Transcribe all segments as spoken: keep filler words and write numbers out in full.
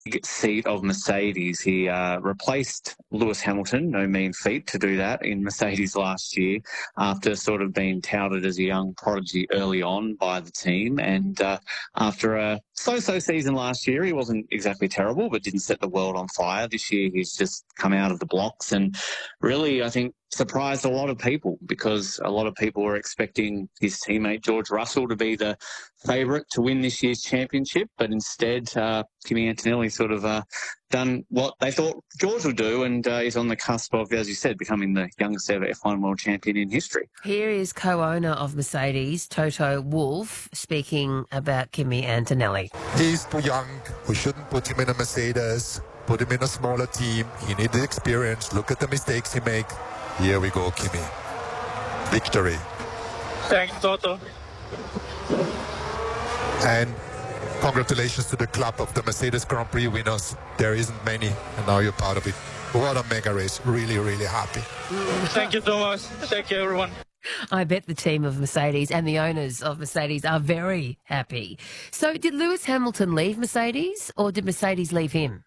seat of Mercedes. He uh, replaced Lewis Hamilton, no mean feat to do that, in Mercedes last year after sort of being touted as a young prodigy early on by the team. And uh, after a so-so season last year, he wasn't exactly terrible, but didn't set the world on fire. This year, he's just come out of the blocks and really, I think, surprised a lot of people, because a lot of people were expecting his teammate George Russell to be the favourite to win this year's championship, but instead uh, Kimi Antonelli sort of uh, done what they thought George would do, and uh, is on the cusp of, as you said, becoming the youngest ever F one world champion in history. Here is co-owner of Mercedes, Toto Wolff, speaking about Kimi Antonelli. He's too young. We shouldn't put him in a Mercedes, put him in a smaller team. He needs experience. Look at the mistakes he makes. Here we go, Kimi. Victory. Thank you, Toto. And congratulations to the club of the Mercedes Grand Prix winners. There isn't many, and now you're part of it. What a mega race. Really, really happy. Thank you so much. Thank you, everyone. I bet the team of Mercedes and the owners of Mercedes are very happy. So did Lewis Hamilton leave Mercedes, or did Mercedes leave him?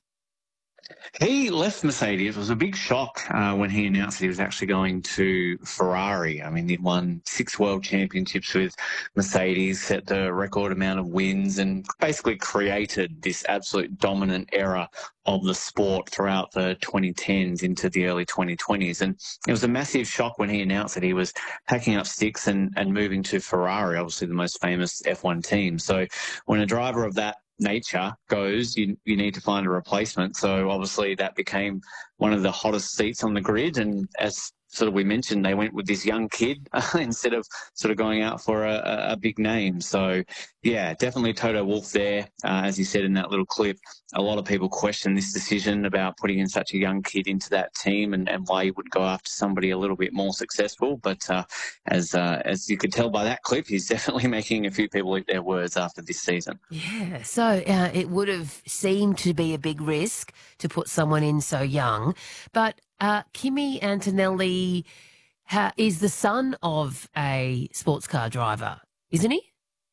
He left Mercedes. It was a big shock uh, when he announced that he was actually going to Ferrari. I mean, he'd won six world championships with Mercedes, set the record amount of wins, and basically created this absolute dominant era of the sport throughout the twenty tens into the early twenty twenties. And it was a massive shock when he announced that he was packing up sticks and, and moving to Ferrari, obviously the most famous F one team. So when a driver of that nature goes, you you need to find a replacement. So obviously that became one of the hottest seats on the grid, and as sort of we mentioned, they went with this young kid instead of sort of going out for a, a big name. So yeah, definitely Toto Wolff there. Uh, as you said in that little clip, a lot of people question this decision about putting in such a young kid into that team, and, and why he would go after somebody a little bit more successful. But uh, as uh, as you could tell by that clip, he's definitely making a few people eat their words after this season. Yeah, so uh, it would have seemed to be a big risk to put someone in so young. But uh, Kimi Antonelli ha- is the son of a sports car driver, isn't he?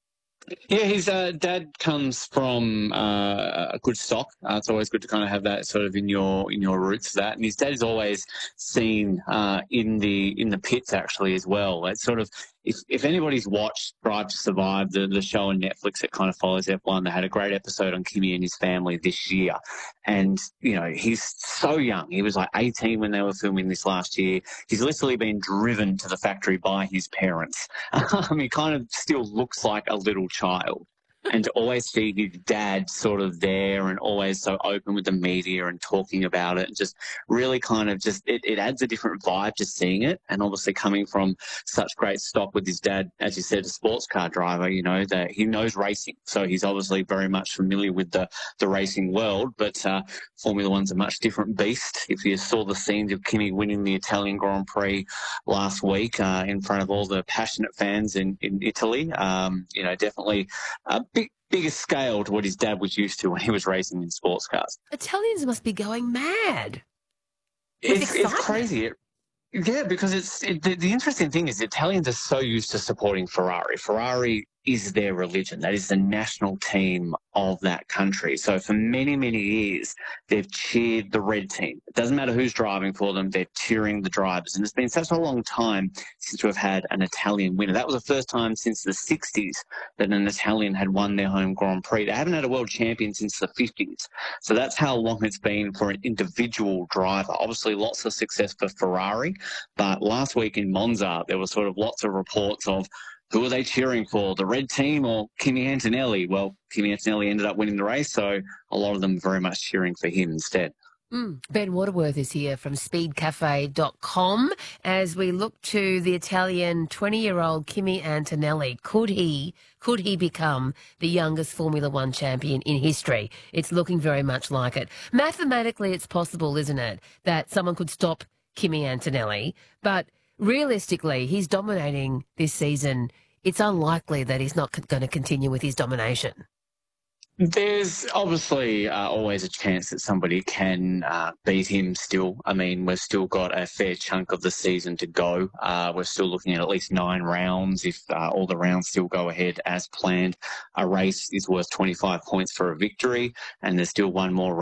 Yeah, his uh, dad comes from uh, a good stock. Uh, it's always good to kind of have that sort of in your in your roots. That, and his dad is always seen uh, in the in the pits actually as well. It's sort of, if if anybody's watched Drive to Survive, the the show on Netflix that kind of follows F one, they had a great episode on Kimi and his family this year. And you know, he's so young. He was like eighteen when they were filming this last year. He's literally been driven to the factory by his parents. Um, he kind of still looks like a little child. And to always see his dad sort of there and always so open with the media and talking about it, and just really kind of just, it, it adds a different vibe to seeing it. And obviously coming from such great stock with his dad, as you said, a sports car driver, you know, that he knows racing. So he's obviously very much familiar with the, the racing world, but uh, Formula One's a much different beast. If you saw the scenes of Kimi winning the Italian Grand Prix last week uh, in front of all the passionate fans in, in Italy, um, you know, definitely a big, bigger scale to what his dad was used to when he was racing in sports cars. Italians must be going mad. It's, it's crazy. It, yeah, because it's it, the, the interesting thing is the Italians are so used to supporting Ferrari. Ferrari is their religion. That is the national team of that country. So for many, many years, they've cheered the red team. It doesn't matter who's driving for them, they're cheering the drivers. And it's been such a long time since we've had an Italian winner. That was the first time since the sixties that an Italian had won their home Grand Prix. They haven't had a world champion since the fifties. So that's how long it's been for an individual driver. Obviously, lots of success for Ferrari. But last week in Monza, there was sort of lots of reports of who are they cheering for, the red team or Kimi Antonelli? Well, Kimi Antonelli ended up winning the race, so a lot of them very much cheering for him instead. Mm. Ben Waterworth is here from speed cafe dot com as we look to the Italian twenty-year-old Kimi Antonelli. Could he, could he become the youngest Formula One champion in history? It's looking very much like it. Mathematically, it's possible, isn't it, that someone could stop Kimi Antonelli, but realistically, he's dominating this season. It's unlikely that he's not going to continue with his domination. There's obviously uh, always a chance that somebody can uh, beat him still. I mean, we've still got a fair chunk of the season to go. Uh, we're still looking at at least nine rounds if uh, all the rounds still go ahead as planned. A race is worth twenty-five points for a victory, and there's still one more